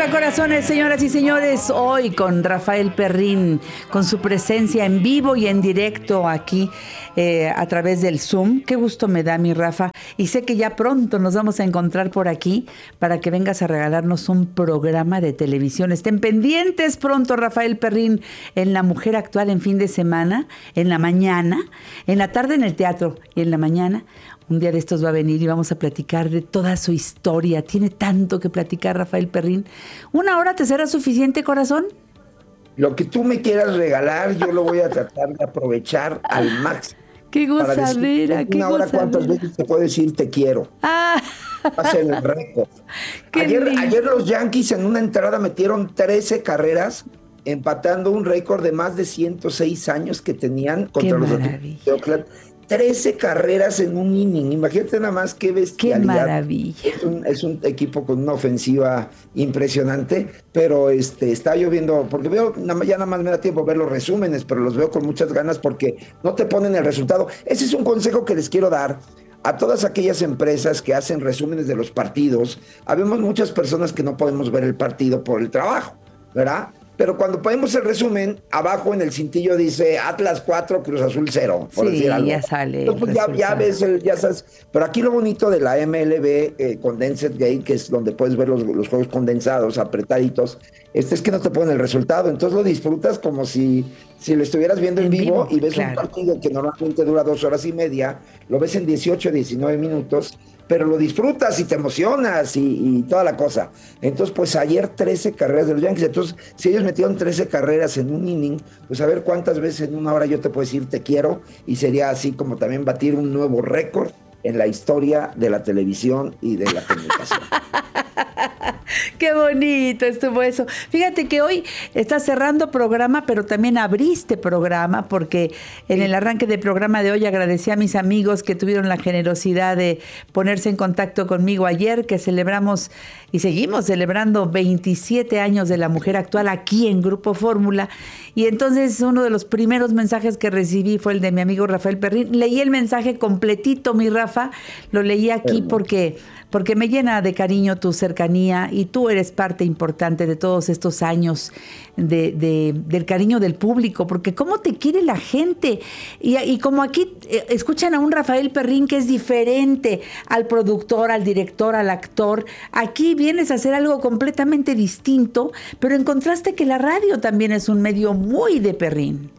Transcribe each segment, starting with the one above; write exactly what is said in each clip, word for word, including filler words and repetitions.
Arriba corazones, señoras y señores, hoy con Rafael Perrín, con su presencia en vivo y en directo aquí eh, a través del Zoom. Qué gusto me da, mi Rafa, y sé que ya pronto nos vamos a encontrar por aquí para que vengas a regalarnos un programa de televisión. Estén pendientes pronto, Rafael Perrín, en La Mujer Actual en fin de semana, en la mañana, en la tarde en el teatro y en la mañana. Un día de estos va a venir y vamos a platicar de toda su historia. Tiene tanto que platicar, Rafael Perrín. ¿Una hora te será suficiente, corazón? Lo que tú me quieras regalar, yo lo voy a tratar de aprovechar al máximo. ¡Qué gozadera! Decir, una qué hora, gozadera. ¿cuántas veces te puedo decir te quiero? Ah. Va a ser el récord. Ayer, ayer los Yankees en una entrada metieron trece carreras, empatando un récord de más de ciento seis años que tenían contra los Atléticos de Oakland. trece carreras en un inning. Imagínate nada más qué bestialidad. ¡Qué maravilla! Es un, es un equipo con una ofensiva impresionante, pero este, está lloviendo, porque veo, ya nada más me da tiempo ver los resúmenes, pero los veo con muchas ganas porque no te ponen el resultado. Ese es un consejo que les quiero dar a todas aquellas empresas que hacen resúmenes de los partidos. Habemos muchas personas que no podemos ver el partido por el trabajo, ¿verdad? Pero cuando ponemos el resumen, abajo en el cintillo dice Atlas cuatro, Cruz Azul cero. Por sí, decir algo. ya sale. Entonces, pues, ya, ya ves, el, ya sabes. Pero aquí lo bonito de la M L B eh, Condensed Game, que es donde puedes ver los, los juegos condensados, apretaditos, este es que no te ponen el resultado. Entonces lo disfrutas como si, si lo estuvieras viendo en, en vivo, vivo y ves claro. Un partido que normalmente dura dos horas y media, lo ves en dieciocho, diecinueve minutos, pero lo disfrutas y te emocionas y, y toda la cosa. Entonces, pues ayer trece carreras de los Yankees. Entonces, si ellos metieron trece carreras en un inning, pues a ver cuántas veces en una hora yo te puedo decir te quiero, y sería así como también batir un nuevo récord en la historia de la televisión y de la comunicación. Qué bonito estuvo eso. Fíjate que hoy estás cerrando programa, pero también abriste programa, porque en el arranque del programa de hoy agradecí a mis amigos que tuvieron la generosidad de ponerse en contacto conmigo ayer, que celebramos y seguimos celebrando veintisiete años de La Mujer Actual aquí en Grupo Fórmula. Y entonces uno de los primeros mensajes que recibí fue el de mi amigo Rafael Perrín. Leí el mensaje completito, mi Rafa, lo leí aquí porque... porque me llena de cariño tu cercanía y tú eres parte importante de todos estos años de, de, del cariño del público, porque cómo te quiere la gente. Y, y como aquí eh, escuchan a un Rafael Perrín que es diferente al productor, al director, al actor, aquí vienes a hacer algo completamente distinto, pero encontraste que la radio también es un medio muy de Perrín.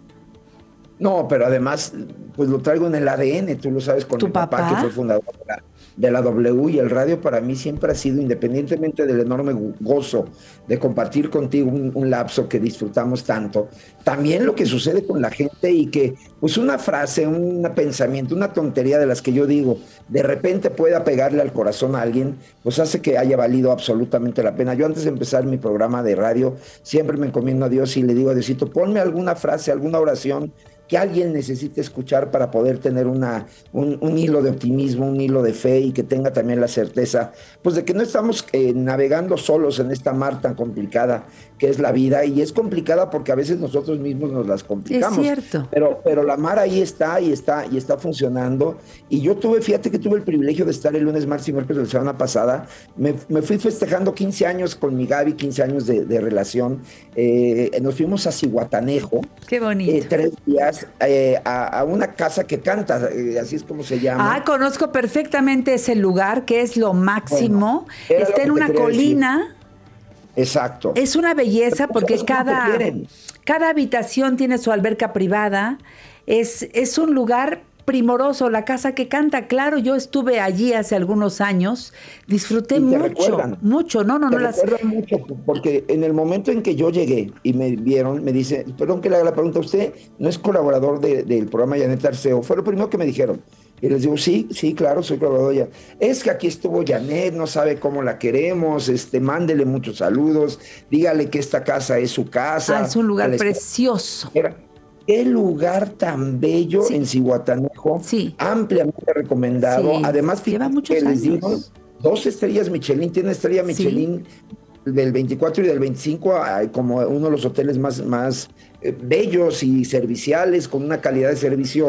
No, pero además, pues lo traigo en el A D N, tú lo sabes, con mi papá, papá que fue fundador de la, de la W, y el radio para mí siempre ha sido, independientemente del enorme gozo de compartir contigo un, un lapso que disfrutamos tanto, también lo que sucede con la gente y que, pues una frase, un pensamiento, una tontería de las que yo digo, de repente pueda pegarle al corazón a alguien, pues hace que haya valido absolutamente la pena. Yo antes de empezar mi programa de radio, siempre me encomiendo a Dios y le digo a Diosito, ponme alguna frase, alguna oración que alguien necesite escuchar para poder tener una, un, un hilo de optimismo, un hilo de fe, y que tenga también la certeza, pues de que no estamos eh, navegando solos en esta mar tan complicada que es la vida, y es complicada porque a veces nosotros mismos nos las complicamos. Es cierto. Pero, pero la mar ahí está y está y está funcionando. Y yo tuve, fíjate que tuve el privilegio de estar el lunes, martes y miércoles de la semana pasada. Me, me fui festejando quince años con mi Gaby, quince años de, de relación. Eh, nos fuimos a Zihuatanejo. Qué bonito. Eh, tres días. Eh, a, a una casa que canta, eh, así es como se llama. Ah, conozco perfectamente ese lugar, que es lo máximo. Bueno, está en una colina. Decir. Exacto. Es una belleza porque cada, cada habitación tiene su alberca privada. Es, es un lugar primoroso, la casa que canta. Claro, yo estuve allí hace algunos años, disfruté mucho, recuerdan? mucho. No, no, te no las. Recuerdan mucho, porque en el momento en que yo llegué y me vieron, me dice, perdón que le haga la pregunta, ¿usted no es colaborador de, del programa Janet Arceo? Fue lo primero que me dijeron. Y les digo, sí, sí, claro, soy colaborador ya. Es que aquí estuvo Janet, no sabe cómo la queremos, este, mándele muchos saludos, dígale que esta casa es su casa. Ah, es un lugar precioso. Era, qué lugar tan bello, sí. En Zihuatanejo, sí. Ampliamente recomendado. Sí. Además, lleva muchos que años. Les digo, dos estrellas Michelin, tiene estrella Michelin sí. Del veinticuatro y del veinticinco, como uno de los hoteles más, más eh, bellos y serviciales, con una calidad de servicio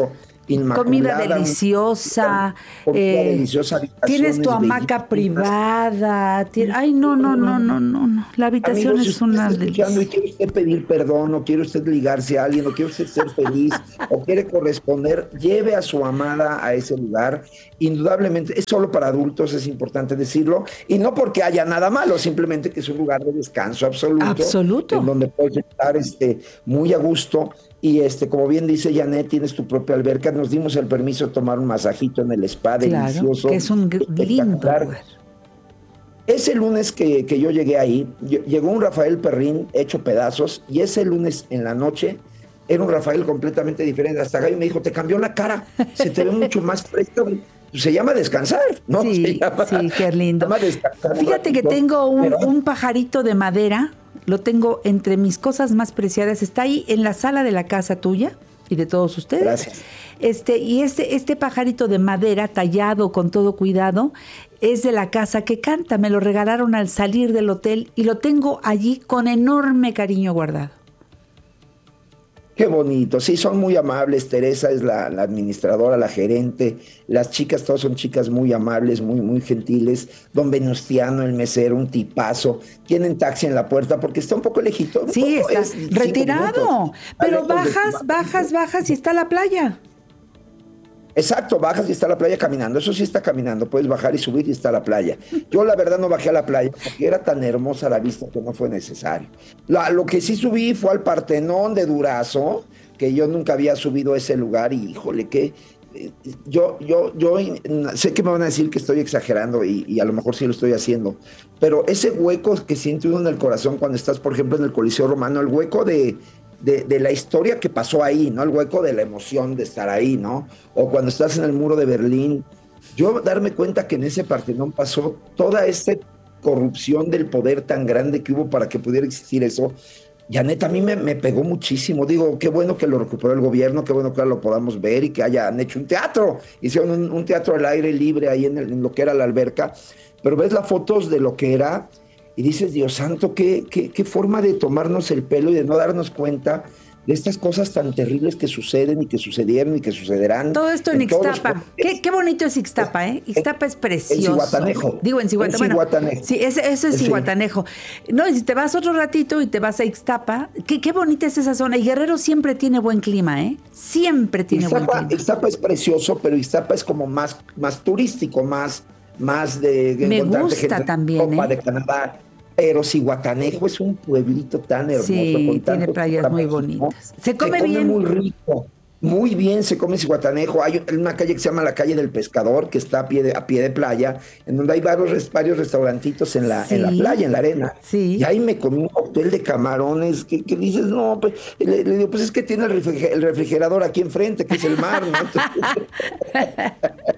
inmaculada. Comida deliciosa. Comida eh, deliciosa. Tienes tu hamaca privada. Tien... Ay, no, no, no, no, no, no. La habitación Amigos, es si una usted está escuchando delicia. y quiere usted pedir perdón, o quiere usted ligarse a alguien, o quiere usted ser feliz, o quiere corresponder, lleve a su amada a ese lugar. Indudablemente, es solo para adultos, es importante decirlo, y no porque haya nada malo, simplemente que es un lugar de descanso absoluto. Absoluto. En donde puedes estar este, muy a gusto. Y este, como bien dice Janet, tienes tu propia alberca. Nos dimos el permiso de tomar un masajito en el spa, claro, delicioso. Que es un lindo lugar. Ese lunes que, que yo llegué ahí, llegó un Rafael Perrín hecho pedazos, y ese lunes en la noche era un Rafael completamente diferente. Hasta Gaby me dijo, te cambió la cara, se te ve mucho más fresco. Se llama descansar, ¿no? Sí, se llama, sí, qué lindo. Se llama descansar. Fíjate que tengo un, Pero, un pajarito de madera, lo tengo entre mis cosas más preciadas, está ahí en la sala de la casa tuya y de todos ustedes. Gracias. Este, y este, este pajarito de madera tallado con todo cuidado es de la casa que canta. Me lo regalaron al salir del hotel y lo tengo allí con enorme cariño guardado. Qué bonito, sí, son muy amables. Teresa es la, la administradora, la gerente. Las chicas, todas son chicas muy amables, muy, muy gentiles. Don Venustiano, el mesero, un tipazo. Tienen taxi en la puerta porque está un poco lejito. Sí, poco, está retirado, pero bajas, de... bajas, bajas y está la playa. Exacto, bajas y está la playa caminando. Eso sí está caminando, puedes bajar y subir y está la playa. Yo la verdad no bajé a la playa porque era tan hermosa la vista que no fue necesario. La, lo que sí subí fue al Partenón de Durazo, que yo nunca había subido a ese lugar, y híjole, que eh, yo, yo, yo sé que me van a decir que estoy exagerando, y, y a lo mejor sí lo estoy haciendo, pero ese hueco que siente uno en el corazón cuando estás, por ejemplo, en el Coliseo Romano, el hueco de... De, de la historia que pasó ahí, ¿no? El hueco de la emoción de estar ahí, ¿no? O cuando estás en el muro de Berlín. Yo darme cuenta que en ese Partenón pasó toda esta corrupción del poder tan grande que hubo para que pudiera existir eso. Janet, a mí me, me pegó muchísimo. Digo, qué bueno que lo recuperó el gobierno, qué bueno que ahora lo podamos ver y que hayan hecho un teatro. Hicieron un, un teatro al aire libre ahí en, el, en lo que era la alberca. Pero ves las fotos de lo que era y dices, Dios santo, qué, qué, qué forma de tomarnos el pelo y de no darnos cuenta de estas cosas tan terribles que suceden y que sucedieron y que sucederán. Todo esto en, en Ixtapa. Qué, qué bonito es Ixtapa, ¿eh? Ixtapa es precioso. En Zihuatanejo. Digo, en Zihuatanejo. En Zihuatanejo. Bueno, sí, ese, ese es sí. Zihuatanejo. No, y si te vas otro ratito y te vas a Ixtapa, qué, qué bonita es esa zona. Y Guerrero siempre tiene buen clima, ¿eh? Siempre tiene Ixtapa, buen clima. Ixtapa es precioso, pero Ixtapa es como más, más turístico, más, más de... de Me gusta gente también, Copa ¿eh? de Canadá. Pero Zihuatanejo es un pueblito tan hermoso. Sí, con tiene playas muy bonitas. Se come, se come bien. muy rico. Muy bien se come en Zihuatanejo. Hay una calle que se llama la calle del Pescador, que está a pie de, a pie de playa, en donde hay varios, varios restaurantitos en la, sí. en la playa, en la arena. Sí. Y ahí me comí un cóctel de camarones que, que dices, no, pues, le, le digo, pues es que tiene el, refriger, el refrigerador aquí enfrente, que es el mar, ¿no? Entonces,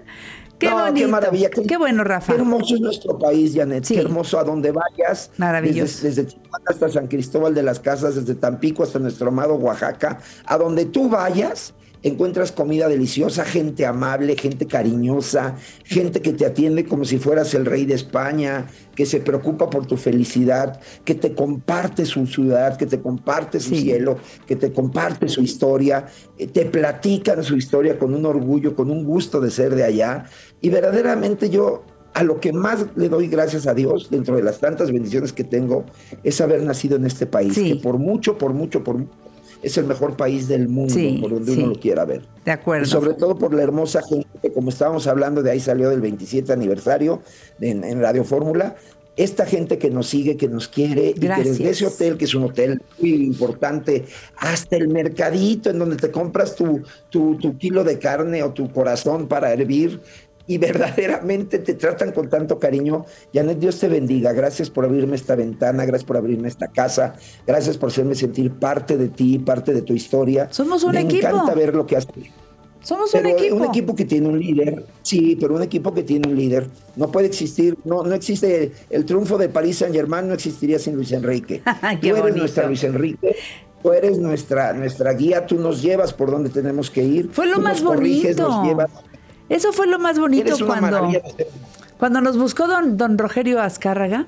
Qué no, bonito. Qué maravilla. Qué, qué bueno, Rafa. Qué hermoso es nuestro país, Janet. Sí. Qué hermoso a donde vayas. Maravilloso. Desde, desde Tijuana hasta San Cristóbal de las Casas, desde Tampico hasta nuestro amado Oaxaca. A donde tú vayas, encuentras comida deliciosa, gente amable, gente cariñosa, gente que te atiende como si fueras el rey de España, que se preocupa por tu felicidad, que te comparte su ciudad, que te comparte su sí. cielo, que te comparte su historia, te platican su historia con un orgullo, con un gusto de ser de allá. Y verdaderamente yo a lo que más le doy gracias a Dios, dentro de las tantas bendiciones que tengo, es haber nacido en este país, sí. que por mucho, por mucho, por mucho, es el mejor país del mundo, sí, por donde sí. uno lo quiera ver. De acuerdo. Y sobre todo por la hermosa gente, que como estábamos hablando, de ahí salió del veintisiete aniversario de, en, en Radio Fórmula, esta gente que nos sigue, que nos quiere, Gracias. Y que desde ese hotel, que es un hotel muy importante, hasta el mercadito en donde te compras tu, tu, tu kilo de carne o tu corazón para hervir, y verdaderamente te tratan con tanto cariño. Janet, Dios te bendiga. Gracias por abrirme esta ventana, gracias por abrirme esta casa, gracias por hacerme sentir parte de ti, parte de tu historia. Somos un Me equipo. Me encanta ver lo que haces. Somos pero un equipo. Un equipo que tiene un líder, sí, pero un equipo que tiene un líder. No puede existir, no, no existe el, el triunfo de París Saint-Germain, no existiría sin Luis Enrique. Tú eres bonito. Nuestra Luis Enrique. Tú eres nuestra, nuestra guía, tú nos llevas por donde tenemos que ir. Fue lo tú más nos corriges, bonito. Nos llevas. Eso fue lo más bonito cuando, de... cuando nos buscó don, don Rogelio Azcárraga.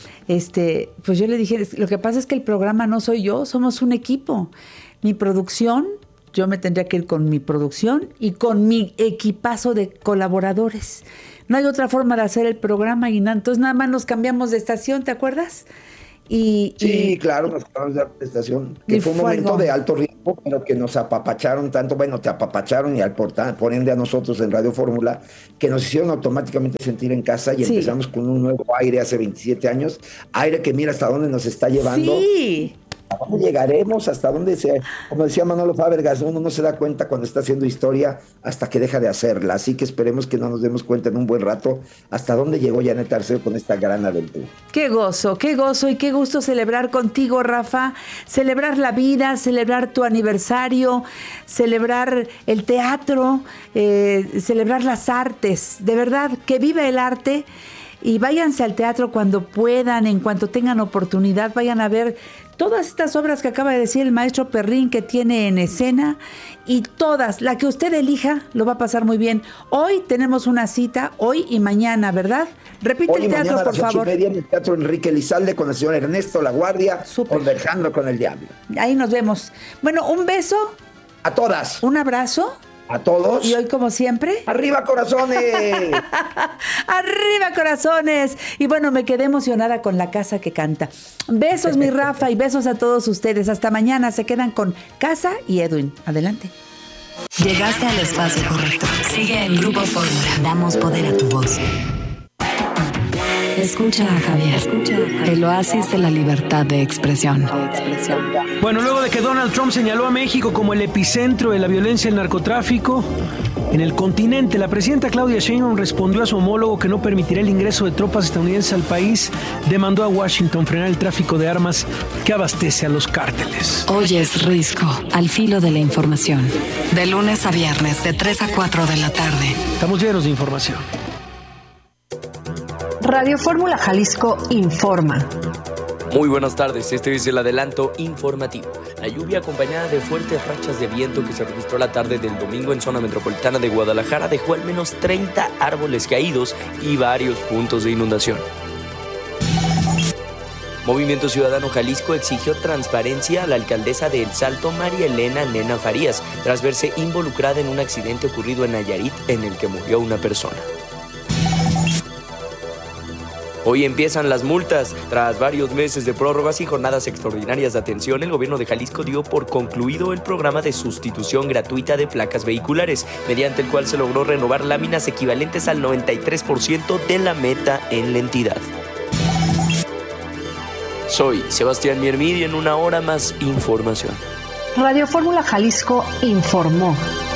Este, pues yo le dije, lo que pasa es que el programa no soy yo, somos un equipo. Mi producción yo me tendría que ir con mi producción y con mi equipazo de colaboradores. No hay otra forma de hacer el programa, y nada, entonces nada más nos cambiamos de estación, ¿te acuerdas? Y, sí, y, claro, nos cambiamos de estación, que fue un momento algo de alto riesgo, pero que nos apapacharon tanto, bueno, te apapacharon y al portal, por ende a nosotros en Radio Fórmula, que nos hicieron automáticamente sentir en casa y sí. Empezamos con un nuevo aire hace veintisiete años, aire que mira hasta dónde nos está llevando. Sí. ¿A dónde llegaremos? ¿Hasta dónde se...? Como decía Manolo Fábregas, uno no se da cuenta cuando está haciendo historia hasta que deja de hacerla. Así que esperemos que no nos demos cuenta en un buen rato hasta dónde llegó Janet Arceo con esta gran aventura. Qué gozo, qué gozo y qué gusto celebrar contigo, Rafa. Celebrar la vida, celebrar tu aniversario, celebrar el teatro, eh, celebrar las artes. De verdad, que viva el arte. Y váyanse al teatro cuando puedan, en cuanto tengan oportunidad, vayan a ver todas estas obras que acaba de decir el maestro Perrín que tiene en escena, y todas, la que usted elija, lo va a pasar muy bien. Hoy tenemos una cita, hoy y mañana, ¿verdad? Repite hoy el teatro, mañana, por favor. Hoy en el Teatro Enrique Elizalde con el señor Ernesto La Guardia, conversando con el diablo. Ahí nos vemos. Bueno, un beso. A todas. Un abrazo. A todos. Y hoy, como siempre, ¡arriba, corazones! ¡Arriba, corazones! Y bueno, me quedé emocionada con La Casa que Canta. Besos, mi Rafa, y besos a todos ustedes. Hasta mañana. Se quedan con Casa y Edwin. Adelante. Llegaste al espacio correcto. Sigue en Grupo Fórmula. Damos poder a tu voz. Escucha a Javier, Escucha a Javier, el oasis de la libertad de expresión. Bueno, luego de que Donald Trump señaló a México como el epicentro de la violencia y el narcotráfico en el continente, la presidenta Claudia Sheinbaum respondió a su homólogo que no permitirá el ingreso de tropas estadounidenses al país. Demandó a Washington frenar el tráfico de armas que abastece a los cárteles. Hoy es Risco, al filo de la información. De lunes a viernes, de tres a cuatro de la tarde. Estamos llenos de información. Radio Fórmula Jalisco informa. Muy buenas tardes, este es el adelanto informativo. La lluvia acompañada de fuertes rachas de viento que se registró la tarde del domingo en zona metropolitana de Guadalajara dejó al menos treinta árboles caídos y varios puntos de inundación. Movimiento Ciudadano Jalisco exigió transparencia a la alcaldesa de El Salto, María Elena Nena Farías, tras verse involucrada en un accidente ocurrido en Nayarit en el que murió una persona. Hoy empiezan las multas. Tras varios meses de prórrogas y jornadas extraordinarias de atención, el gobierno de Jalisco dio por concluido el programa de sustitución gratuita de placas vehiculares, mediante el cual se logró renovar láminas equivalentes al noventa y tres por ciento de la meta en la entidad. Soy Sebastián Miermid y en una hora más información. Radio Fórmula Jalisco informó.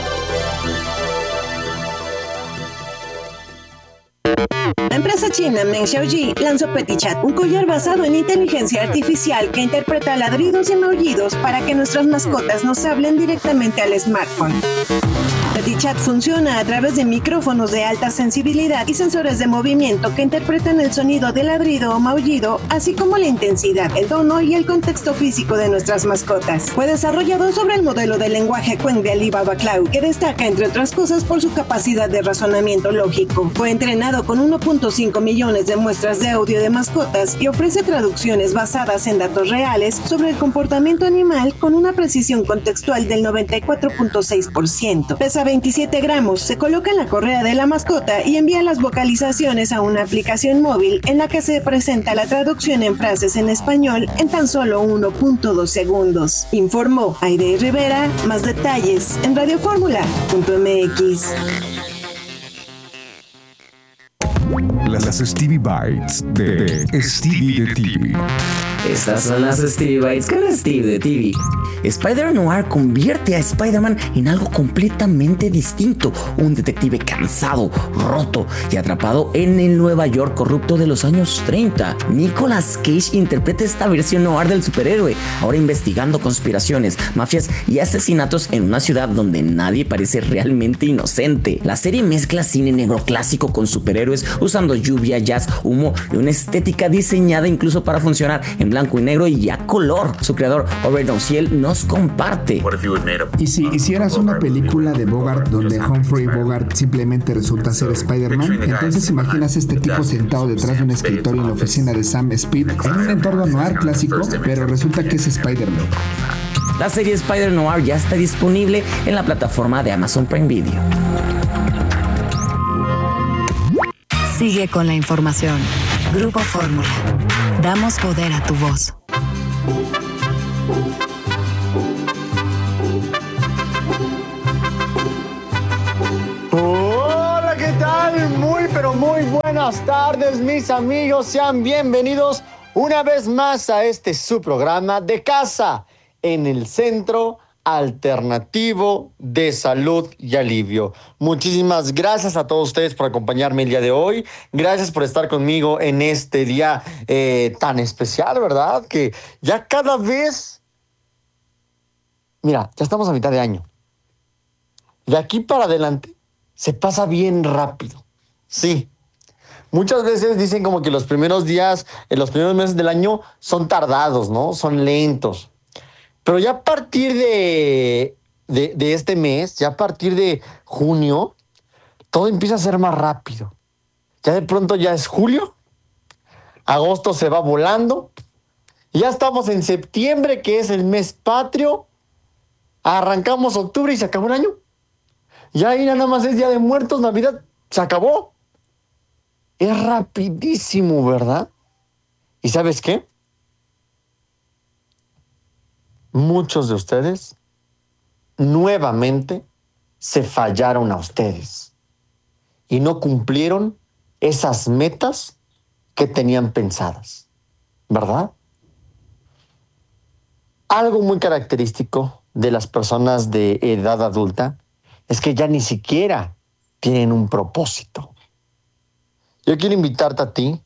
La empresa china Meng Xiaoji lanzó PetiChat, un collar basado en inteligencia artificial que interpreta ladridos y maullidos para que nuestras mascotas nos hablen directamente al smartphone. PetiChat funciona a través de micrófonos de alta sensibilidad y sensores de movimiento que interpretan el sonido de ladrido o maullido, así como la intensidad, el tono y el contexto físico de nuestras mascotas. Fue desarrollado sobre el modelo de lenguaje Qwen de Alibaba Cloud, que destaca, entre otras cosas, por su capacidad de razonamiento lógico. Fue entrenado con uno punto cinco millones de muestras de audio de mascotas y ofrece traducciones basadas en datos reales sobre el comportamiento animal con una precisión contextual del noventa y cuatro punto seis por ciento. Pesa veintisiete gramos, se coloca en la correa de la mascota y envía las vocalizaciones a una aplicación móvil en la que se presenta la traducción en frases en español en tan solo uno punto dos segundos. Informó Aide Rivera. Más detalles en radioformula punto m x. Las Stevie Bites de Stevie de T V. Estas son las Stevie Bites con Steve de T V. Spider-Noir convierte a Spider-Man en algo completamente distinto, un detective cansado, roto y atrapado en el Nueva York corrupto de los años treinta. Nicolas Cage interpreta esta versión noir del superhéroe, ahora investigando conspiraciones, mafias y asesinatos en una ciudad donde nadie parece realmente inocente. La serie mezcla cine negro clásico con superhéroes, usando lluvia, jazz, humo y una estética diseñada incluso para funcionar en blanco y negro y a color. Su creador, Robert Ociel, nos comparte. ¿Y si hicieras una película de Bogart donde Humphrey Bogart simplemente resulta ser Spider-Man? Entonces imaginas este tipo sentado detrás de un escritorio en la oficina de Sam Speed en un entorno noir clásico, pero resulta que es Spider-Man. La serie Spider-Noir ya está disponible en la plataforma de Amazon Prime Video. Sigue con la información. Grupo Fórmula. Damos poder a tu voz. Hola, ¿qué tal? Muy, pero muy buenas tardes, mis amigos. Sean bienvenidos una vez más a este su programa de casa en el Centro Alternativo de Salud y Alivio. Muchísimas gracias a todos ustedes por acompañarme el día de hoy. Gracias por estar conmigo en este día eh, tan especial, ¿verdad? Que ya cada vez... Mira, ya estamos a mitad de año. De aquí para adelante se pasa bien rápido. Sí. Muchas veces dicen como que los primeros días, en los primeros meses del año son tardados, ¿no? Son lentos. Pero ya a partir de, de, de este mes, ya a partir de junio, todo empieza a ser más rápido. Ya de pronto ya es julio, agosto se va volando, y ya estamos en septiembre, que es el mes patrio, arrancamos octubre y se acabó el año. Ya ahí nada más es Día de Muertos, Navidad, se acabó. Es rapidísimo, ¿verdad? ¿Y sabes qué? Muchos de ustedes nuevamente se fallaron a ustedes y no cumplieron esas metas que tenían pensadas, ¿verdad? Algo muy característico de las personas de edad adulta es que ya ni siquiera tienen un propósito. Yo quiero invitarte a ti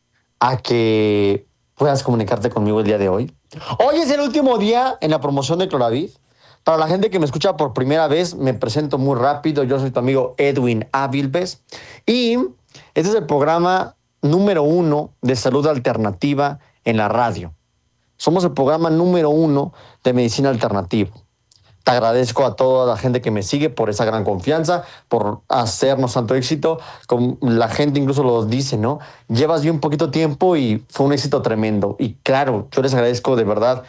a que puedas comunicarte conmigo el día de hoy. Hoy es el último día en la promoción de Cloravid. Para la gente que me escucha por primera vez, me presento muy rápido. Yo soy tu amigo Edwin Avilves. Y este es el programa número uno de salud alternativa en la radio. Somos el programa número uno de medicina alternativa. Te agradezco a toda la gente que me sigue por esa gran confianza, por hacernos tanto éxito. Como la gente incluso lo dice, ¿no? Llevas bien poquito tiempo y fue un éxito tremendo. Y claro, yo les agradezco de verdad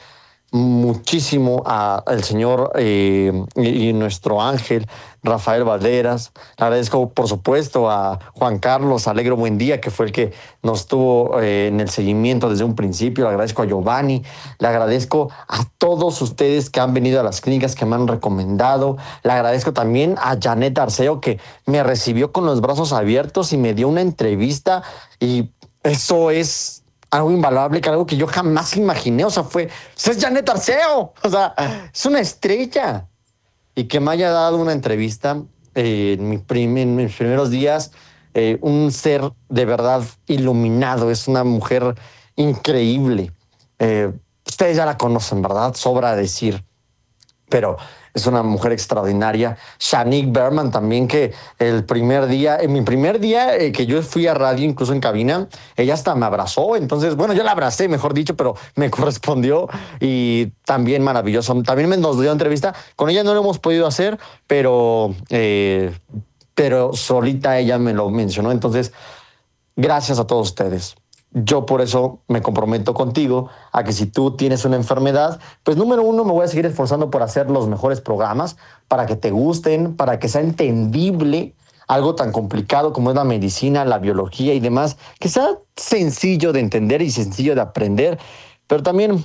muchísimo al señor eh, y, y nuestro ángel Rafael Valderas. Le agradezco por supuesto a Juan Carlos Alegro Buendía, que fue el que nos tuvo eh, en el seguimiento desde un principio. Le agradezco a Giovanni, le agradezco a todos ustedes que han venido a las clínicas, que me han recomendado. Le agradezco también a Janet Arceo, que me recibió con los brazos abiertos y me dio una entrevista, y eso es algo invaluable, que algo que yo jamás imaginé. O sea, fue, es Janet Arceo, o sea, es una estrella. Y que me haya dado una entrevista eh, en, mi prim- en mis primeros días, eh, un ser de verdad iluminado, es una mujer increíble. Eh, ustedes ya la conocen, ¿verdad? Sobra decir, pero es una mujer extraordinaria. Shanique Berman también, que el primer día, en mi primer día eh, que yo fui a radio, incluso en cabina, ella hasta me abrazó. Entonces, bueno, yo la abracé, mejor dicho, pero me correspondió, y también maravilloso. También me nos dio entrevista. Con ella no lo hemos podido hacer, pero, eh, pero solita ella me lo mencionó. Entonces, gracias a todos ustedes. Yo por eso me comprometo contigo a que si tú tienes una enfermedad, pues número uno, me voy a seguir esforzando por hacer los mejores programas para que te gusten, para que sea entendible algo tan complicado como es la medicina, la biología y demás, que sea sencillo de entender y sencillo de aprender. Pero también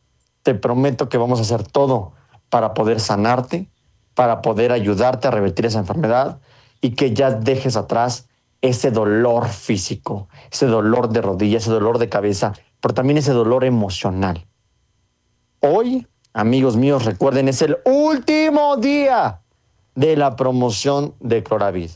te prometo que vamos a hacer todo para poder sanarte, para poder ayudarte a revertir esa enfermedad y que ya dejes atrás ese dolor físico, ese dolor de rodilla, ese dolor de cabeza, pero también ese dolor emocional. Hoy, amigos míos, recuerden, es el último día de la promoción de Cloravid.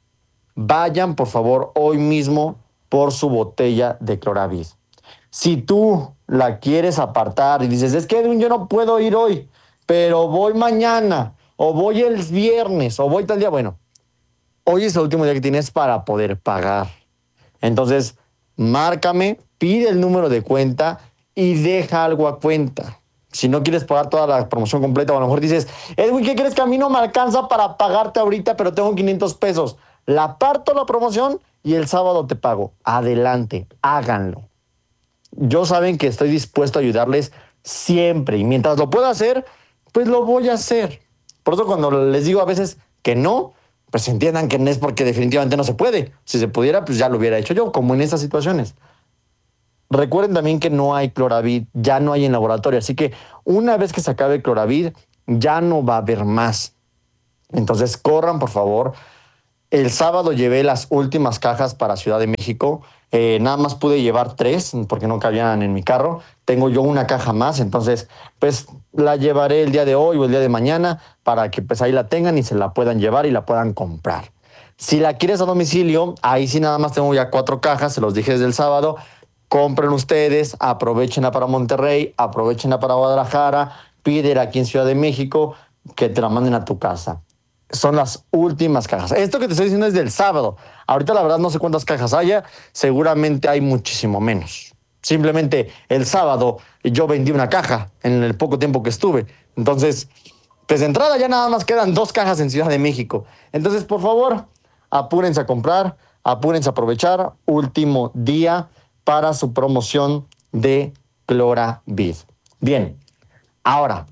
Vayan, por favor, hoy mismo por su botella de Cloravid. Si tú la quieres apartar y dices, es que Edwin, yo no puedo ir hoy, pero voy mañana, o voy el viernes, o voy tal día, bueno, hoy es el último día que tienes para poder pagar. Entonces, márcame, pide el número de cuenta y deja algo a cuenta. Si no quieres pagar toda la promoción completa, o a lo mejor dices, Edwin, ¿qué crees? Que a mí no me alcanza para pagarte ahorita, pero tengo quinientos pesos. La parto la promoción y el sábado te pago. Adelante, háganlo. Yo saben que estoy dispuesto a ayudarles siempre, y mientras lo pueda hacer, pues lo voy a hacer. Por eso cuando les digo a veces que no, pues entiendan que no es porque definitivamente no se puede. Si se pudiera, pues ya lo hubiera hecho yo, como en estas situaciones. Recuerden también que no hay Cloravid, ya no hay en laboratorio. Así que una vez que se acabe el Cloravid, ya no va a haber más. Entonces corran, por favor. El sábado llevé las últimas cajas para Ciudad de México. Eh, nada más pude llevar tres porque no cabían en mi carro. Tengo yo una caja más, entonces pues la llevaré el día de hoy o el día de mañana para que pues ahí la tengan y se la puedan llevar y la puedan comprar. Si la quieres a domicilio, ahí sí nada más tengo ya cuatro cajas, se los dije desde el sábado. Compren ustedes, aprovechenla para Monterrey, aprovechenla para Guadalajara, pídela aquí en Ciudad de México, que te la manden a tu casa. Son las últimas cajas. Esto que te estoy diciendo es del sábado. Ahorita la verdad no sé cuántas cajas haya, seguramente hay muchísimo menos. Simplemente el sábado yo vendí una caja en el poco tiempo que estuve. Entonces, pues de entrada ya nada más quedan dos cajas en Ciudad de México. Entonces, por favor, apúrense a comprar, apúrense a aprovechar. Último día para su promoción de Cloravid. Bien, ahora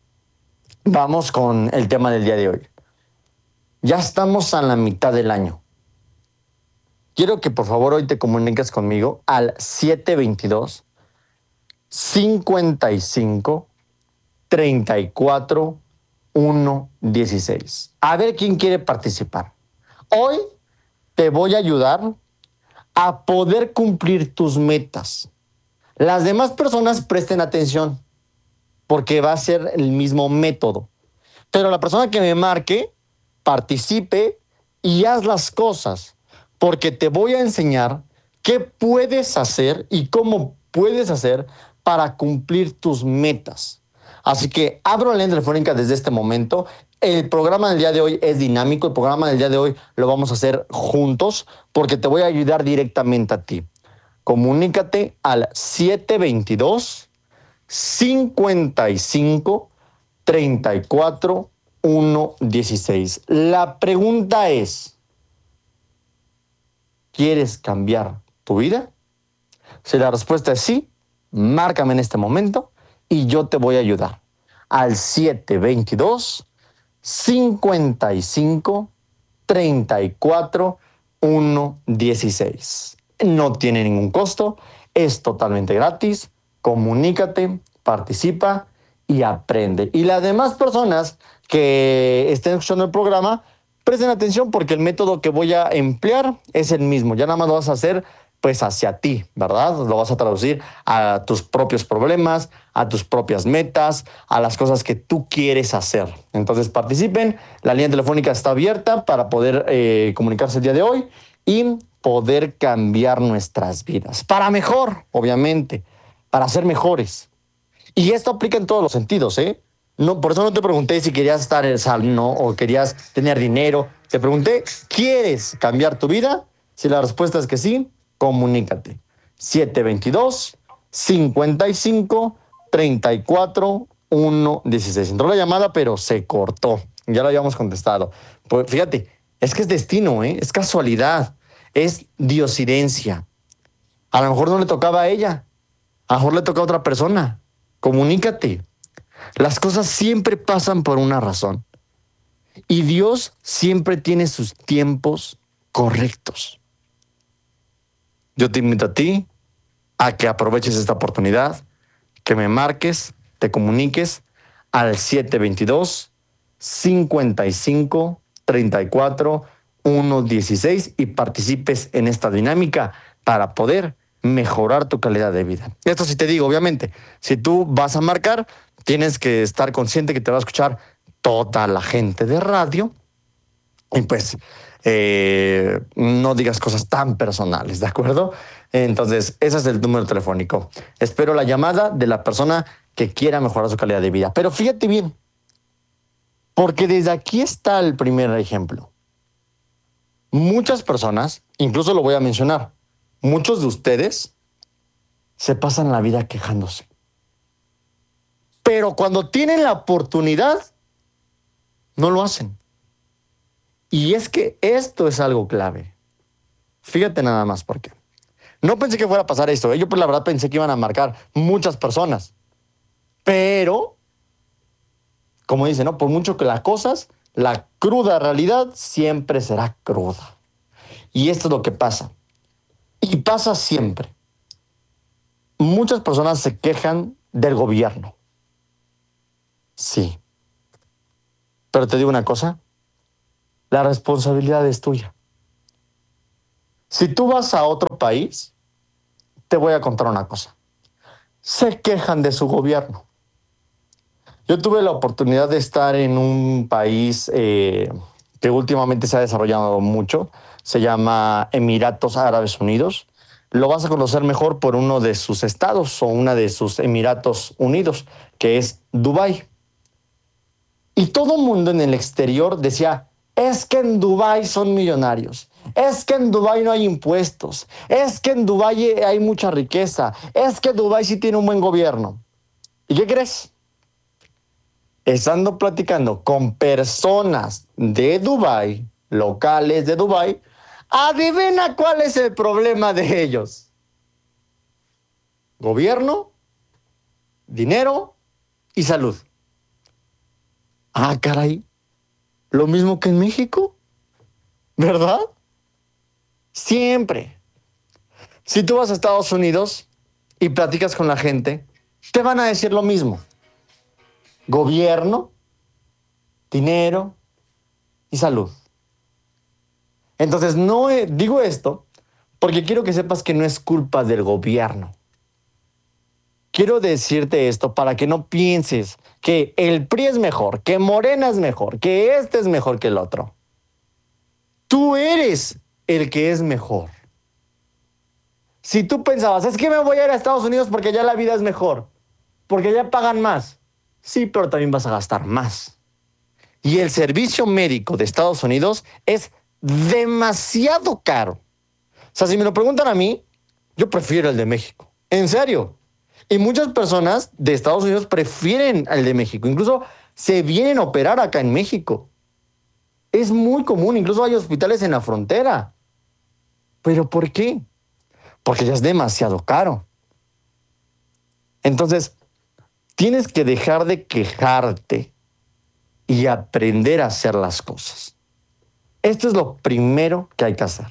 vamos con el tema del día de hoy. Ya estamos a la mitad del año. Quiero que por favor hoy te comuniques conmigo al siete veintidós, cincuenta y cinco, treinta y cuatro, uno dieciséis. A ver quién quiere participar. Hoy te voy a ayudar a poder cumplir tus metas. Las demás personas presten atención porque va a ser el mismo método. Pero la persona que me marque, participe y haz las cosas, porque te voy a enseñar qué puedes hacer y cómo puedes hacer para cumplir tus metas. Así que abro la línea telefónica desde este momento. El programa del día de hoy es dinámico. El programa del día de hoy lo vamos a hacer juntos porque te voy a ayudar directamente a ti. Comunícate al siete veintidós, cincuenta y cinco, treinta y cuatro, uno dieciséis. La pregunta es, ¿quieres cambiar tu vida? Si la respuesta es sí, márcame en este momento y yo te voy a ayudar. Al siete veintidós, cincuenta y cinco, treinta y cuatro, uno dieciséis. No tiene ningún costo, es totalmente gratis. Comunícate, participa y aprende. Y las demás personas que estén escuchando el programa, presten atención porque el método que voy a emplear es el mismo. Ya nada más lo vas a hacer pues hacia ti, ¿verdad? Lo vas a traducir a tus propios problemas, a tus propias metas, a las cosas que tú quieres hacer. Entonces participen, la línea telefónica está abierta para poder eh, comunicarse el día de hoy y poder cambiar nuestras vidas. Para mejor, obviamente, para ser mejores. Y esto aplica en todos los sentidos, ¿eh? No, por eso no te pregunté si querías estar en el salón, ¿no? O querías tener dinero. Te pregunté, ¿quieres cambiar tu vida? Si la respuesta es que sí, comunícate. siete veintidós, cincuenta y cinco, treinta y cuatro, uno dieciséis. Entró la llamada, pero se cortó. Ya lo habíamos contestado. Pues fíjate, es que es destino, ¿eh? Es casualidad. Es diosidencia. A lo mejor no le tocaba a ella. A lo mejor le toca a otra persona. Comunícate. Las cosas siempre pasan por una razón. Y Dios siempre tiene sus tiempos correctos. Yo te invito a ti a que aproveches esta oportunidad, que me marques, te comuniques al siete veintidós, cincuenta y cinco, treinta y cuatro, uno dieciséis y participes en esta dinámica para poder mejorar tu calidad de vida. Esto sí te digo, obviamente, si tú vas a marcar, tienes que estar consciente que te va a escuchar toda la gente de radio y pues eh, no digas cosas tan personales, ¿de acuerdo? Entonces, ese es el número telefónico. Espero la llamada de la persona que quiera mejorar su calidad de vida. Pero fíjate bien, porque desde aquí está el primer ejemplo. Muchas personas, incluso lo voy a mencionar, muchos de ustedes se pasan la vida quejándose. Pero cuando tienen la oportunidad, no lo hacen. Y es que esto es algo clave. Fíjate nada más por qué. No pensé que fuera a pasar esto. ¿eh? Yo, pues, la verdad, pensé que iban a marcar muchas personas. Pero como dice, ¿no? Por mucho que la cosas, la cruda realidad siempre será cruda. Y esto es lo que pasa. Y pasa siempre. Muchas personas se quejan del gobierno. Sí. Pero te digo una cosa. La responsabilidad es tuya. Si tú vas a otro país, te voy a contar una cosa. Se quejan de su gobierno. Yo tuve la oportunidad de estar en un país eh, que últimamente se ha desarrollado mucho. Se llama Emiratos Árabes Unidos. Lo vas a conocer mejor por uno de sus estados o una de sus Emiratos Unidos, que es Dubái. Y todo el mundo en el exterior decía, es que en Dubái son millonarios, es que en Dubái no hay impuestos, es que en Dubái hay mucha riqueza, es que Dubái sí tiene un buen gobierno. ¿Y qué crees? Estando platicando con personas de Dubái, locales de Dubái, adivina cuál es el problema de ellos. Gobierno, dinero y salud. Ah, caray. Lo mismo que en México, ¿verdad? Siempre. Si tú vas a Estados Unidos y platicas con la gente, te van a decir lo mismo. Gobierno, dinero y salud. Entonces, no he, digo esto porque quiero que sepas que no es culpa del gobierno. Quiero decirte esto para que no pienses que el P R I es mejor, que Morena es mejor, que este es mejor que el otro. Tú eres el que es mejor. Si tú pensabas, es que me voy a ir a Estados Unidos porque ya la vida es mejor, porque ya pagan más. Sí, pero también vas a gastar más. Y el servicio médico de Estados Unidos es demasiado caro. O sea, si me lo preguntan a mí, yo prefiero el de México. En serio. Y muchas personas de Estados Unidos prefieren el de México. Incluso se vienen a operar acá en México. Es muy común. Incluso hay hospitales en la frontera. ¿Pero por qué? Porque ya es demasiado caro. Entonces, tienes que dejar de quejarte y aprender a hacer las cosas. Esto es lo primero que hay que hacer.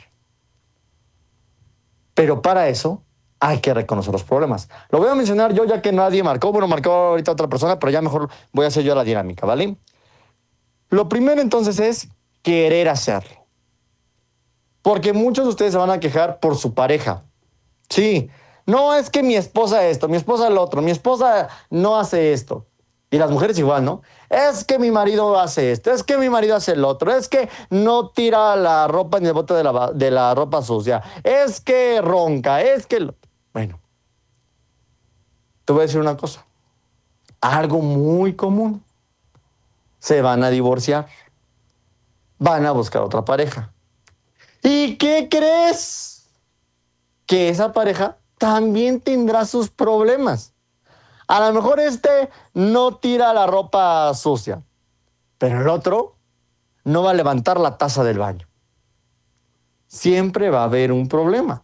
Pero para eso hay que reconocer los problemas. Lo voy a mencionar yo ya que nadie marcó. Bueno, marcó ahorita otra persona, pero ya mejor voy a hacer yo la dinámica, ¿vale? Lo primero entonces es querer hacerlo. Porque muchos de ustedes se van a quejar por su pareja. Sí, no es que mi esposa esto, mi esposa lo otro, mi esposa no hace esto. Y las mujeres igual, ¿no? Es que mi marido hace esto, es que mi marido hace el otro, es que no tira la ropa en el bote de la, de la ropa sucia, es que ronca, es que... Lo... Bueno, te voy a decir una cosa. Algo muy común. Se van a divorciar. Van a buscar otra pareja. ¿Y qué crees? Que esa pareja también tendrá sus problemas. A lo mejor este no tira la ropa sucia, pero el otro no va a levantar la taza del baño. Siempre va a haber un problema.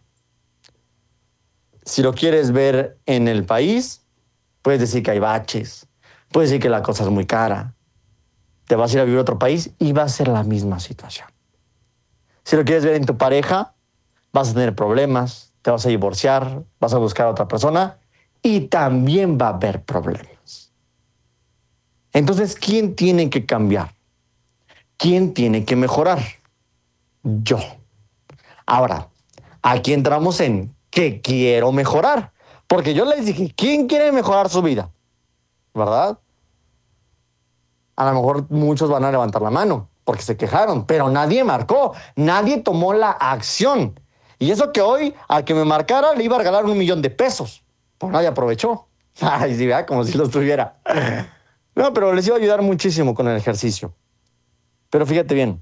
Si lo quieres ver en el país, puedes decir que hay baches, puedes decir que la cosa es muy cara. Te vas a ir a vivir a otro país y va a ser la misma situación. Si lo quieres ver en tu pareja, vas a tener problemas, te vas a divorciar, vas a buscar a otra persona y también va a haber problemas. Entonces, ¿quién tiene que cambiar? ¿Quién tiene que mejorar? Yo. Ahora, aquí entramos en ¿qué quiero mejorar? Porque yo les dije, ¿quién quiere mejorar su vida? ¿Verdad? A lo mejor muchos van a levantar la mano porque se quejaron, pero nadie marcó, nadie tomó la acción. Y eso que hoy, al que me marcara, le iba a regalar un millón de pesos. Pues nadie aprovechó. Ay, sí, ¿verdad? Como si los tuviera. No, pero les iba a ayudar muchísimo con el ejercicio. Pero fíjate bien.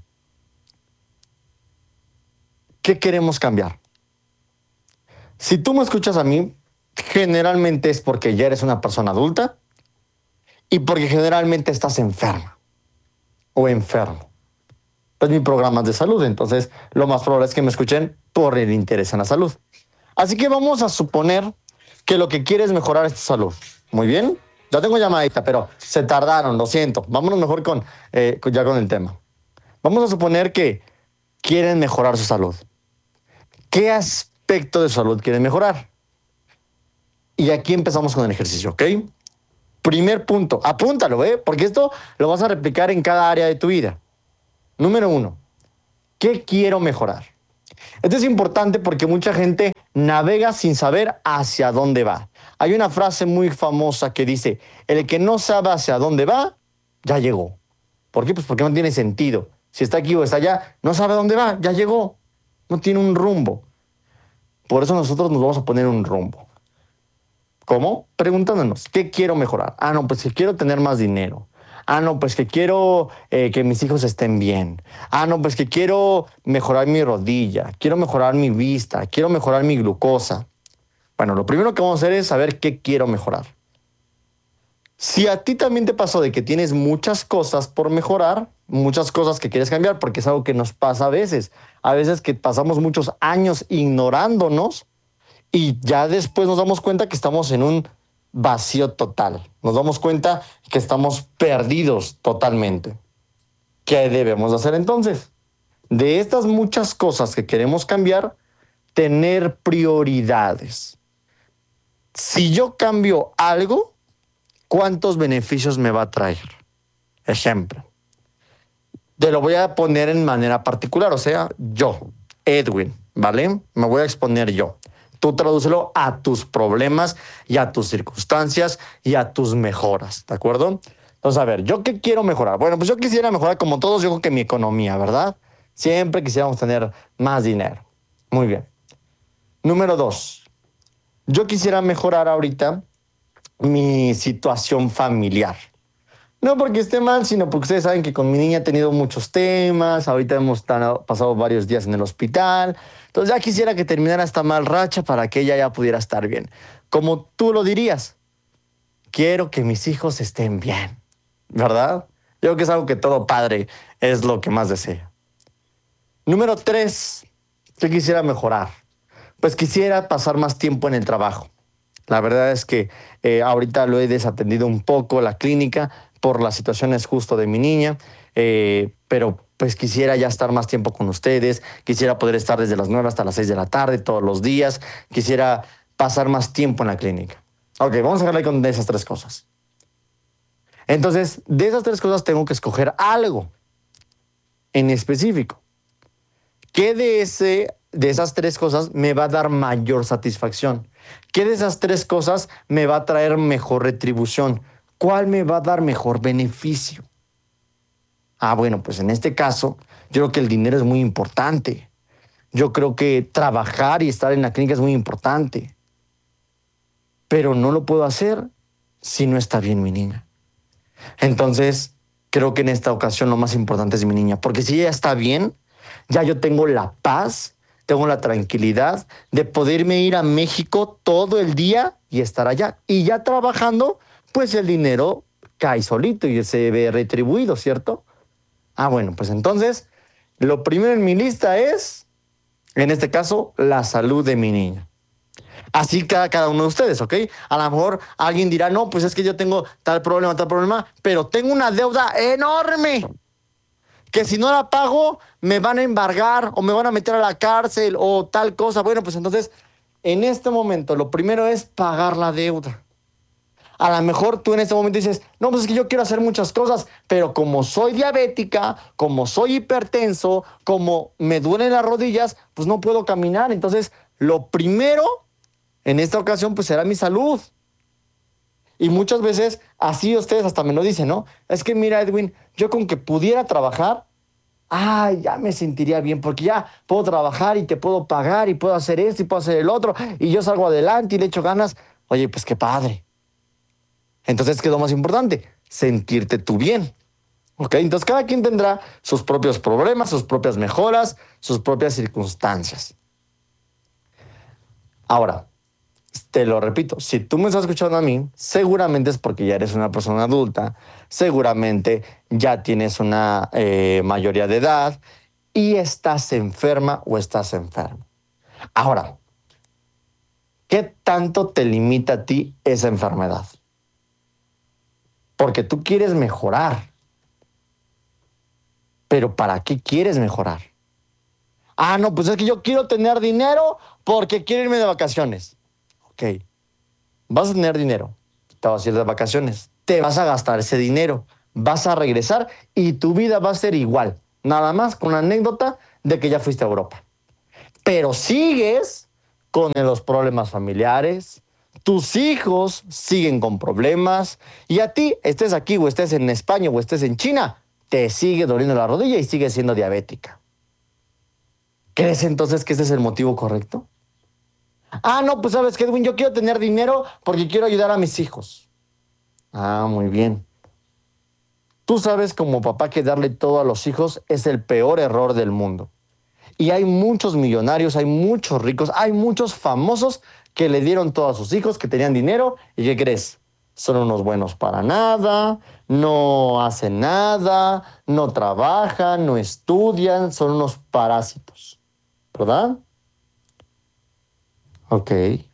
¿Qué queremos cambiar? Si tú me escuchas a mí, generalmente es porque ya eres una persona adulta y porque generalmente estás enferma o enfermo. Pues mi programa es de salud, entonces lo más probable es que me escuchen por el interés en la salud. Así que vamos a suponer que lo que quieres es mejorar es tu salud. Muy bien. Ya tengo llamadita, pero se tardaron, lo siento. Vámonos mejor con, eh, con- ya con el tema. Vamos a suponer que quieren mejorar su salud. ¿Qué aspecto de su salud quieren mejorar? Y aquí empezamos con el ejercicio, ¿ok? Primer punto, apúntalo, ¿eh? Porque esto lo vas a replicar en cada área de tu vida. Número uno, ¿qué quiero mejorar? Esto es importante porque mucha gente navega sin saber hacia dónde va. Hay una frase muy famosa que dice, el que no sabe hacia dónde va, ya llegó. ¿Por qué? Pues porque no tiene sentido. Si está aquí o está allá, no sabe a dónde va, ya llegó. No tiene un rumbo. Por eso nosotros nos vamos a poner un rumbo. ¿Cómo? Preguntándonos, ¿qué quiero mejorar? Ah, no, pues que quiero tener más dinero. Ah, no, pues que quiero eh, que mis hijos estén bien. Ah, no, pues que quiero mejorar mi rodilla, quiero mejorar mi vista, quiero mejorar mi glucosa. Bueno, lo primero que vamos a hacer es saber qué quiero mejorar. Si a ti también te pasó de que tienes muchas cosas por mejorar, muchas cosas que quieres cambiar, porque es algo que nos pasa a veces. A veces que pasamos muchos años ignorándonos y ya después nos damos cuenta que estamos en un vacío total. Nos damos cuenta que estamos perdidos totalmente. ¿Qué debemos hacer entonces? De estas muchas cosas que queremos cambiar, tener prioridades. Si yo cambio algo, ¿cuántos beneficios me va a traer? Ejemplo. Te lo voy a poner en manera particular, o sea, yo, Edwin, ¿vale? Me voy a exponer yo. Tú tradúcelo a tus problemas y a tus circunstancias y a tus mejoras, ¿de acuerdo? Entonces, a ver, ¿yo qué quiero mejorar? Bueno, pues yo quisiera mejorar como todos, yo creo que mi economía, ¿verdad? Siempre quisiéramos tener más dinero. Muy bien. Número dos. Yo quisiera mejorar ahorita mi situación familiar. No porque esté mal, sino porque ustedes saben que con mi niña he tenido muchos temas. Ahorita hemos tan- pasado varios días en el hospital. Entonces ya quisiera que terminara esta mal racha para que ella ya pudiera estar bien. Como tú lo dirías, quiero que mis hijos estén bien, ¿verdad? Yo creo que es algo que todo padre es lo que más desea. Número tres, ¿qué quisiera mejorar? Pues quisiera pasar más tiempo en el trabajo. La verdad es que eh, ahorita lo he desatendido un poco la clínica por las situaciones justo de mi niña, eh, pero pues quisiera ya estar más tiempo con ustedes, quisiera poder estar desde las nueve hasta las seis de la tarde todos los días, quisiera pasar más tiempo en la clínica. Ok, vamos a dejarle con esas tres cosas. Entonces, de esas tres cosas tengo que escoger algo en específico. ¿Qué de, ese, de esas tres cosas me va a dar mayor satisfacción? ¿Qué de esas tres cosas me va a traer mejor retribución? ¿Cuál me va a dar mejor beneficio? Ah, bueno, pues en este caso, yo creo que el dinero es muy importante. Yo creo que trabajar y estar en la clínica es muy importante. Pero no lo puedo hacer si no está bien mi niña. Entonces, creo que en esta ocasión lo más importante es mi niña. Porque si ella está bien, ya yo tengo la paz, tengo la tranquilidad de poderme ir a México todo el día y estar allá. Y ya trabajando, pues el dinero cae solito y se ve retribuido, ¿cierto? Ah, bueno, pues entonces, lo primero en mi lista es, en este caso, la salud de mi niña. Así cada, cada uno de ustedes, ¿ok? A lo mejor alguien dirá, no, pues es que yo tengo tal problema, tal problema, pero tengo una deuda enorme que si no la pago me van a embargar o me van a meter a la cárcel o tal cosa. Bueno, pues entonces, en este momento, lo primero es pagar la deuda. A lo mejor tú en este momento dices, no, pues es que yo quiero hacer muchas cosas, pero como soy diabética, como soy hipertenso, como me duelen las rodillas, pues no puedo caminar. Entonces, lo primero en esta ocasión, pues será mi salud. Y muchas veces, así ustedes hasta me lo dicen, ¿no? Es que mira, Edwin, yo con que pudiera trabajar, ay, ya me sentiría bien, porque ya puedo trabajar y te puedo pagar y puedo hacer esto y puedo hacer el otro, y yo salgo adelante y le echo ganas. Oye, pues qué padre. Entonces, ¿qué es lo más importante? Sentirte tú bien. ¿Ok? Entonces, cada quien tendrá sus propios problemas, sus propias mejoras, sus propias circunstancias. Ahora, te lo repito, si tú me estás escuchando a mí, seguramente es porque ya eres una persona adulta, seguramente ya tienes una eh, mayoría de edad y estás enferma o estás enfermo. Ahora, ¿qué tanto te limita a ti esa enfermedad? porque tú quieres mejorar. Pero ¿para qué quieres mejorar? Ah, no, pues es que yo quiero tener dinero porque quiero irme de vacaciones. Ok, vas a tener dinero, te vas a ir de vacaciones, te vas a gastar ese dinero, vas a regresar y tu vida va a ser igual. Nada más con la anécdota de que ya fuiste a Europa. Pero sigues con los problemas familiares, tus hijos siguen con problemas y a ti, estés aquí o estés en España o estés en China, te sigue doliendo la rodilla y sigues siendo diabética. ¿Crees entonces que ese es el motivo correcto? Ah, no, pues sabes qué, Edwin, yo quiero tener dinero porque quiero ayudar a mis hijos. Ah, muy bien. Tú sabes como papá que darle todo a los hijos es el peor error del mundo. Y hay muchos millonarios, hay muchos ricos, hay muchos famosos que le dieron todo a sus hijos, que tenían dinero. ¿Y qué crees? Son unos buenos para nada, no hacen nada, no trabajan, no estudian, son unos parásitos. ¿Verdad? Ok.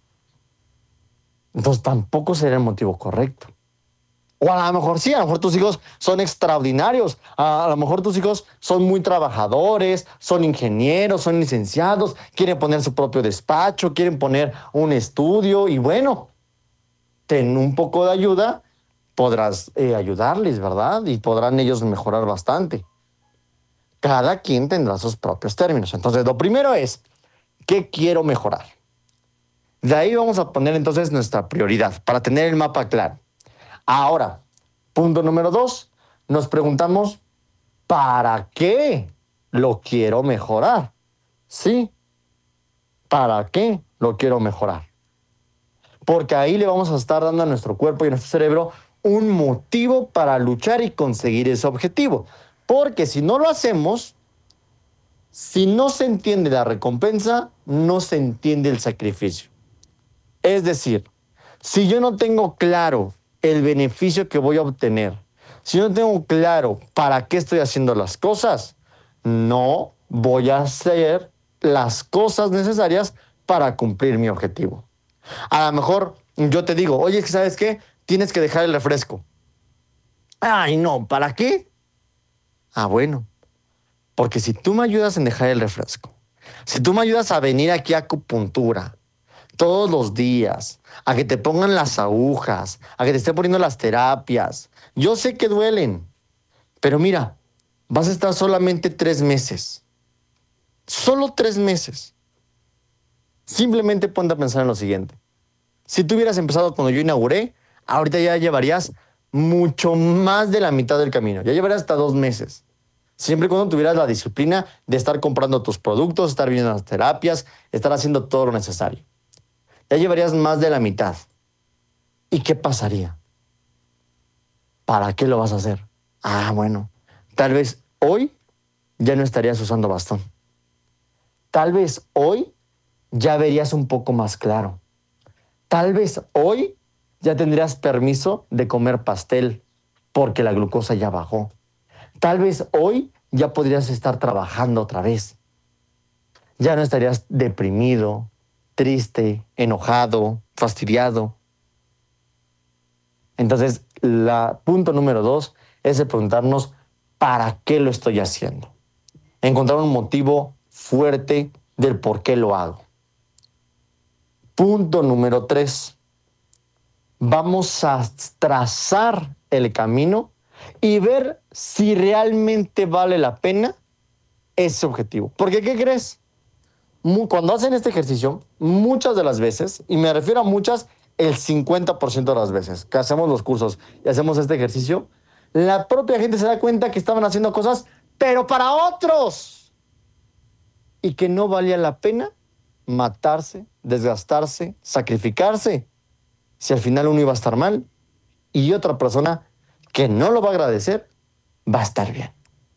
Entonces tampoco sería el motivo correcto. O a lo mejor sí, a lo mejor tus hijos son extraordinarios, a lo mejor tus hijos son muy trabajadores, son ingenieros, son licenciados, quieren poner su propio despacho, quieren poner un estudio y bueno, ten un poco de ayuda, podrás eh, ayudarles, ¿verdad? Y podrán ellos mejorar bastante. Cada quien tendrá sus propios términos. Entonces, lo primero es, ¿qué quiero mejorar? De ahí vamos a poner entonces nuestra prioridad para tener el mapa claro. Ahora, punto número dos, nos preguntamos, ¿para qué lo quiero mejorar? Sí, ¿para qué lo quiero mejorar? Porque ahí le vamos a estar dando a nuestro cuerpo y a nuestro cerebro un motivo para luchar y conseguir ese objetivo. Porque si no lo hacemos, si no se entiende la recompensa, no se entiende el sacrificio. Es decir, si yo no tengo claro el beneficio que voy a obtener, si no tengo claro para qué estoy haciendo las cosas, no voy a hacer las cosas necesarias para cumplir mi objetivo. A lo mejor yo te digo, oye, ¿sabes qué? Tienes que dejar el refresco. Ay, no, ¿para qué? Ah, bueno, porque si tú me ayudas en dejar el refresco, si tú me ayudas a venir aquí a acupuntura todos los días, a que te pongan las agujas, a que te estén poniendo las terapias, yo sé que duelen, pero mira, vas a estar solamente tres meses. Solo tres meses. Simplemente ponte a pensar en lo siguiente. Si tú hubieras empezado cuando yo inauguré, ahorita ya llevarías mucho más de la mitad del camino. Ya llevarías hasta dos meses. Siempre y cuando tuvieras la disciplina de estar comprando tus productos, estar viendo las terapias, estar haciendo todo lo necesario. Ya llevarías más de la mitad. ¿Y qué pasaría? ¿Para qué lo vas a hacer? Ah, bueno, tal vez hoy ya no estarías usando bastón. Tal vez hoy ya verías un poco más claro. Tal vez hoy ya tendrías permiso de comer pastel porque la glucosa ya bajó. Tal vez hoy ya podrías estar trabajando otra vez. Ya no estarías deprimido, triste, enojado, fastidiado. Entonces, la punto número dos es de preguntarnos ¿para qué lo estoy haciendo? Encontrar un motivo fuerte del por qué lo hago. Punto número tres. Vamos a trazar el camino y ver si realmente vale la pena ese objetivo. Porque, ¿qué crees? Cuando hacen este ejercicio, muchas de las veces, y me refiero a muchas, el cincuenta por ciento de las veces que hacemos los cursos y hacemos este ejercicio, la propia gente se da cuenta que estaban haciendo cosas, pero para otros. Y que no valía la pena matarse, desgastarse, sacrificarse, si al final uno iba a estar mal y otra persona que no lo va a agradecer va a estar bien.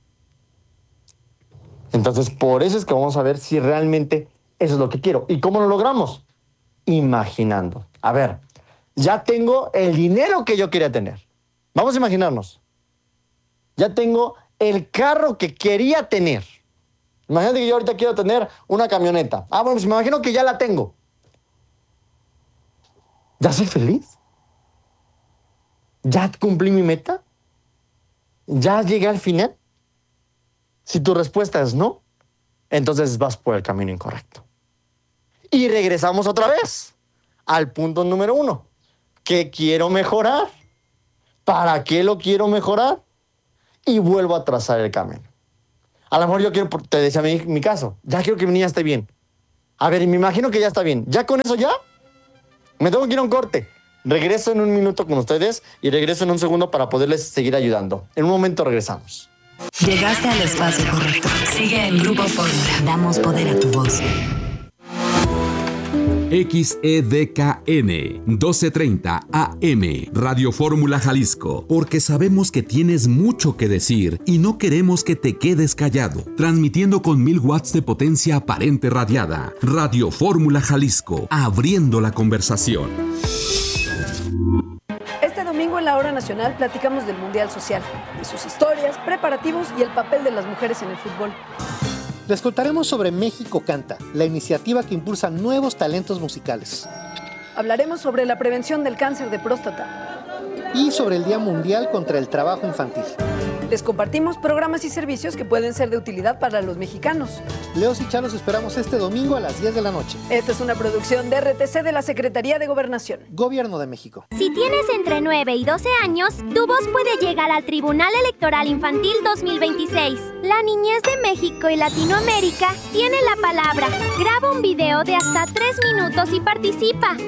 Entonces, por eso es que vamos a ver si realmente eso es lo que quiero. ¿Y cómo lo logramos? Imaginando. A ver, ya tengo el dinero que yo quería tener. Vamos a imaginarnos. Ya tengo el carro que quería tener. Imagínate que yo ahorita quiero tener una camioneta. Ah, bueno, pues me imagino que ya la tengo. ¿Ya soy feliz? ¿Ya cumplí mi meta? ¿Ya llegué al final? Si tu respuesta es no, entonces vas por el camino incorrecto. Y regresamos otra vez al punto número uno. ¿Qué quiero mejorar? ¿Para qué lo quiero mejorar? Y vuelvo a trazar el camino. A lo mejor yo quiero, te decía mi, mi caso, ya quiero que mi niña esté bien. A ver, me imagino que ya está bien. ¿Ya con eso ya? Me tengo que ir a un corte. Regreso en un minuto con ustedes y regreso en un segundo para poderles seguir ayudando. En un momento regresamos. Llegaste al espacio correcto. Sigue en Grupo Fórmula. Damos poder a tu voz. X E D K N doce treinta A M Radio Fórmula Jalisco, porque sabemos que tienes mucho que decir y no queremos que te quedes callado. Transmitiendo con mil watts de potencia aparente radiada. Radio Fórmula Jalisco, abriendo la conversación. Este domingo en la Hora Nacional platicamos del Mundial Social, de sus historias, preparativos y el papel de las mujeres en el fútbol. Les contaremos sobre México Canta, la iniciativa que impulsa nuevos talentos musicales. Hablaremos sobre la prevención del cáncer de próstata. Y sobre el Día Mundial contra el Trabajo Infantil. Les compartimos programas y servicios que pueden ser de utilidad para los mexicanos. Leos y Chalos esperamos este domingo a las diez de la noche. Esta es una producción de R T C de la Secretaría de Gobernación. Gobierno de México. Si tienes entre nueve y doce años, tu voz puede llegar al Tribunal Electoral Infantil dos mil veintiséis. La niñez de México y Latinoamérica tiene la palabra. Graba un video de hasta tres minutos y participa.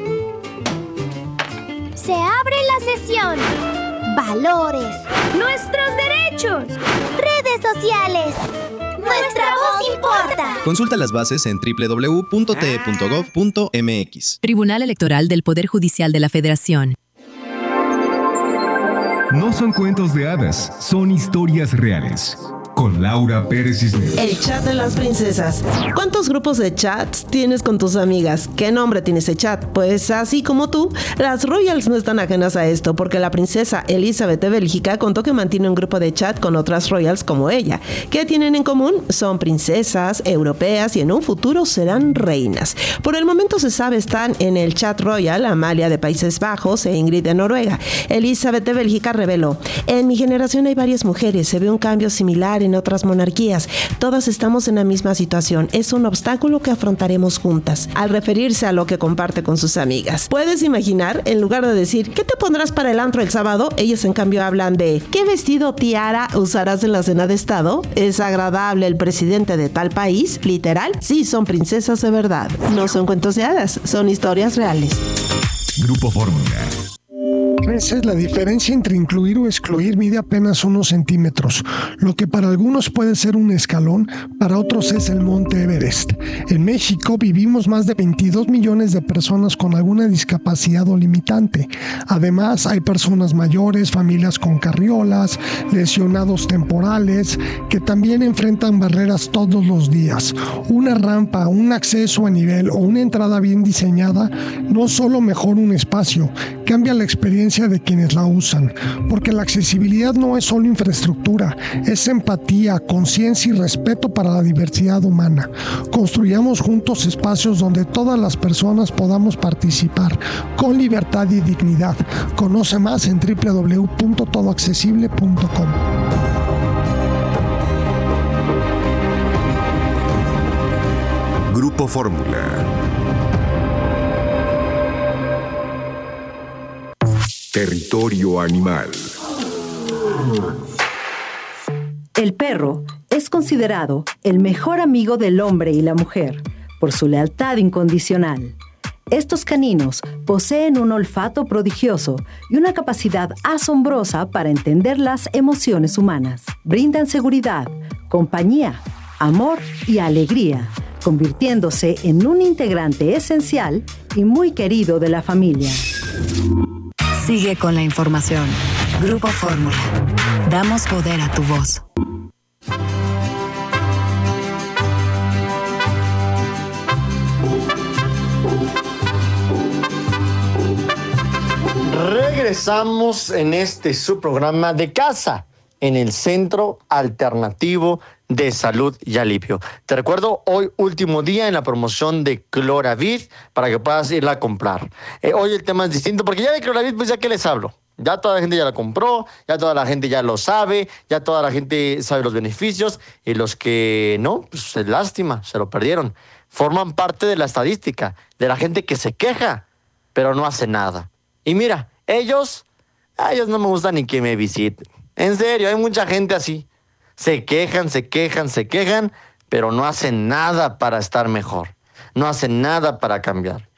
Se abre la sesión. Valores. Nuestros derechos. Redes sociales. Nuestra voz importa. Consulta las bases en doble u doble u doble u punto t e punto gov punto m x. Tribunal Electoral del Poder Judicial de la Federación. No son cuentos de hadas, son historias reales. Con Laura Pérez Cisneros. El chat de las princesas. ¿Cuántos grupos de chats tienes con tus amigas? ¿Qué nombre tiene ese chat? Pues así como tú, las Royals no están ajenas a esto, porque la princesa Elizabeth de Bélgica contó que mantiene un grupo de chat con otras Royals como ella. ¿Qué tienen en común? Son princesas europeas y en un futuro serán reinas. Por el momento se sabe están en el chat Royal Amalia de Países Bajos e Ingrid de Noruega. Elizabeth de Bélgica reveló: en mi generación hay varias mujeres, se ve un cambio similar en en otras monarquías. Todas estamos en la misma situación. Es un obstáculo que afrontaremos juntas. Al referirse a lo que comparte con sus amigas. ¿Puedes imaginar? En lugar de decir, ¿qué te pondrás para el antro el sábado? Ellas en cambio hablan de, ¿qué vestido tiara usarás en la cena de estado? ¿Es agradable el presidente de tal país? ¿Literal? Sí, son princesas de verdad. No son cuentos de hadas, son historias reales. Grupo Fórmula. Esa es la diferencia entre incluir o excluir. Mide apenas unos centímetros. Lo que para algunos puede ser un escalón, para otros es el Monte Everest. En México vivimos más de veintidós millones de personas con alguna discapacidad o limitante. Además, hay personas mayores, familias con carriolas, lesionados temporales, que también enfrentan barreras todos los días. Una rampa, un acceso a nivel o una entrada bien diseñada no solo mejora un espacio, cambia la experiencia de quienes la usan, porque la accesibilidad no es solo infraestructura, es empatía, conciencia y respeto para la diversidad humana. Construyamos juntos espacios donde todas las personas podamos participar con libertad y dignidad. Conoce más en doble u doble u doble u punto todo accesible punto com. Grupo Fórmula. Territorio animal. El perro es considerado el mejor amigo del hombre y la mujer por su lealtad incondicional. Estos caninos poseen un olfato prodigioso y una capacidad asombrosa para entender las emociones humanas. Brindan seguridad, compañía, amor y alegría, convirtiéndose en un integrante esencial y muy querido de la familia. Sigue con la información. Grupo Fórmula. Damos poder a tu voz. Regresamos en este su programa de casa, en el Centro Alternativo de Salud y Alivio. Te recuerdo, hoy último día en la promoción de Cloravid para que puedas irla a comprar. Eh, hoy el tema es distinto porque ya de Cloravid, pues ya que les hablo. Ya toda la gente ya la compró, ya toda la gente ya lo sabe, ya toda la gente sabe los beneficios, y los que no, pues es lástima, se lo perdieron. Forman parte de la estadística, de la gente que se queja, pero no hace nada. Y mira, ellos, a ellos no me gusta ni que me visiten. En serio, hay mucha gente así. Se quejan, se quejan, se quejan, pero no hacen nada para estar mejor. No hacen nada para cambiar.